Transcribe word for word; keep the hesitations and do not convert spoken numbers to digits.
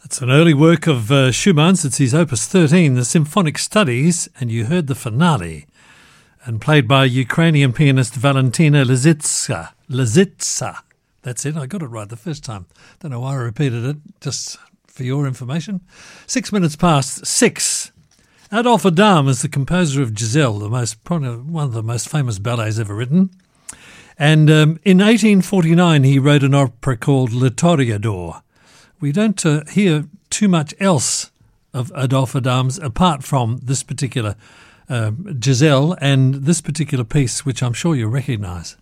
It's an early work of uh, Schumann's. It's his Opus thirteen, the Symphonic Studies, and you heard the finale, and played by Ukrainian pianist Valentina Lizitsa. Lizitsa. That's it. I got it right the first time. Don't know why I repeated it, just for your information. Six minutes past six. Adolphe Adam is the composer of Giselle, the most probably one of the most famous ballets ever written. And um, in eighteen forty-nine, he wrote an opera called Le Toreador. We don't uh, hear too much else of Adolphe Adam's apart from this particular uh, Giselle and this particular piece, which I'm sure you recognise.